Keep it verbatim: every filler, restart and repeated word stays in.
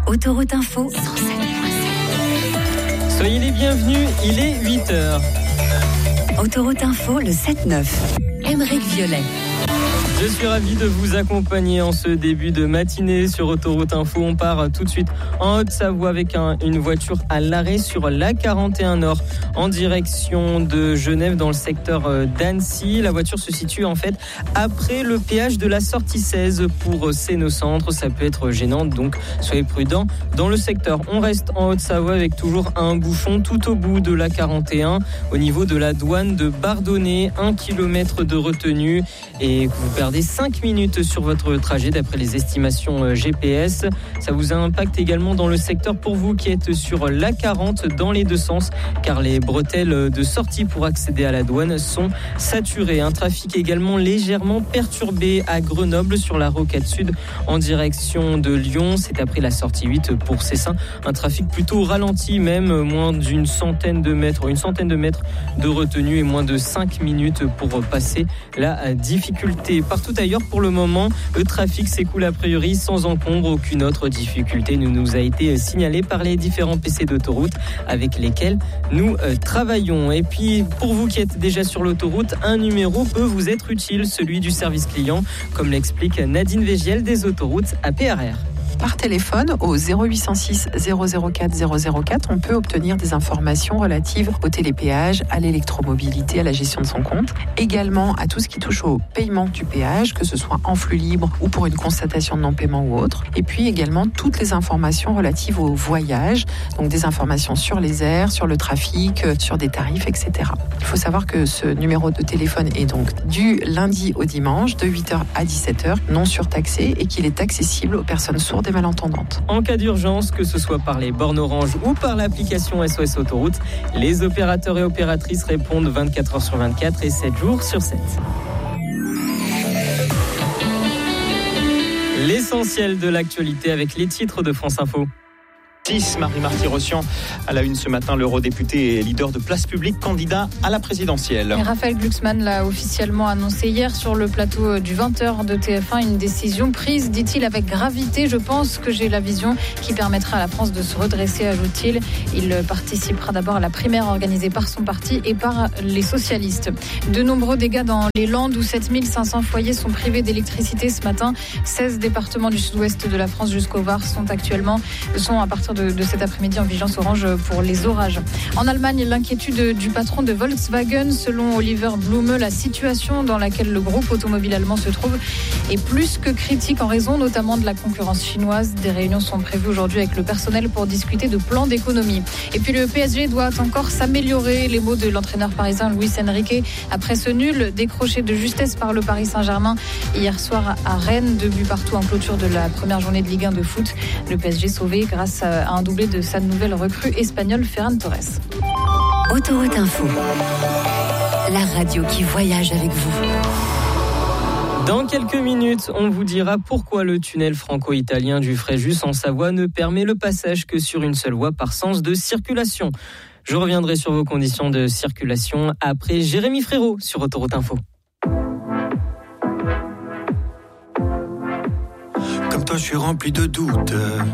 Autoroute Info cent sept point sept. Soyez les bienvenus, il est huit heures. Autoroute Info, le sept neuf. Aymeric Violet. Je suis ravi de vous accompagner en ce début de matinée sur Autoroute Info. On part tout de suite en Haute-Savoie avec un, une voiture à l'arrêt sur l'A quarante et un Nord en direction de Genève dans le secteur d'Annecy. La voiture se situe en fait après le péage de la sortie seize pour Sénocentre. Ça peut être gênant, donc soyez prudents dans le secteur. On reste en Haute-Savoie avec toujours un bouchon tout au bout de l'A quarante et un au niveau de la douane de Bardonnay. Un kilomètre de retenue et vous perdez cinq minutes sur votre trajet d'après les estimations G P S. Ça vous impacte également dans le secteur pour vous qui êtes sur l'A quarante dans les deux sens car les bretelles de sortie pour accéder à la douane sont saturées. Un trafic également légèrement perturbé à Grenoble sur la rocade sud en direction de Lyon. C'est après la sortie huit pour Cessin. Un trafic plutôt ralenti, même moins d'une centaine de mètres, une centaine de mètres de retenue et moins de cinq minutes pour passer la difficulté. Partout ailleurs, pour le moment, le trafic s'écoule a priori sans encombre. Aucune autre difficulté ne nous a été signalée par les différents P C d'autoroute avec lesquels nous euh, travaillons. Et puis, pour vous qui êtes déjà sur l'autoroute, un numéro peut vous être utile, celui du service client, comme l'explique Nadine Végiel des autoroutes A P R R. Par téléphone au zéro huit cent six zéro zéro quatre zéro zéro quatre, on peut obtenir des informations relatives au télépéage, à l'électromobilité, à la gestion de son compte, également à tout ce qui touche au paiement du péage, que ce soit en flux libre ou pour une constatation de non-paiement ou autre, et puis également toutes les informations relatives au voyage, donc des informations sur les aires, sur le trafic, sur des tarifs, et cetera. Il faut savoir que ce numéro de téléphone est donc du lundi au dimanche, de huit heures à dix-sept heures, non surtaxé, et qu'il est accessible aux personnes sourdes et malentendantes. En cas d'urgence, que ce soit par les bornes Orange ou par l'application S O S Autoroute, les opérateurs et opératrices répondent vingt-quatre heures sur vingt-quatre et sept jours sur sept. L'essentiel de l'actualité avec les titres de France Info. Marie-Marty Rossian à la une ce matin, l'eurodéputé et leader de Place Publique, candidat à la présidentielle. Et Raphaël Glucksmann l'a officiellement annoncé hier sur le plateau du vingt heures de T F un. Une décision prise, dit-il, avec gravité. Je pense que j'ai la vision qui permettra à la France de se redresser, ajoute-t-il. Il participera d'abord à la primaire organisée par son parti et par les socialistes. De nombreux dégâts dans les Landes où sept mille cinq cents foyers sont privés d'électricité ce matin. seize départements du sud-ouest de la France jusqu'au Var sont actuellement, sont à partir De, de cet après-midi en vigilance orange pour les orages. En Allemagne, l'inquiétude du patron de Volkswagen. Selon Oliver Blume, la situation dans laquelle le groupe automobile allemand se trouve est plus que critique en raison notamment de la concurrence chinoise. Des réunions sont prévues aujourd'hui avec le personnel pour discuter de plans d'économie. Et puis le P S G doit encore s'améliorer. Les mots de l'entraîneur parisien Luis Enrique après ce nul décroché de justesse par le Paris Saint-Germain hier soir à Rennes. Deux buts partout en clôture de la première journée de Ligue un de foot. Le P S G sauvé grâce à un doublé de sa nouvelle recrue espagnole Ferran Torres. Autoroute Info, la radio qui voyage avec vous. Dans quelques minutes, on vous dira pourquoi le tunnel franco-italien du Fréjus en Savoie ne permet le passage que sur une seule voie par sens de circulation. Je reviendrai sur vos conditions de circulation après Jérémy Frérot sur Autoroute Info. Comme toi, je suis rempli de doutes.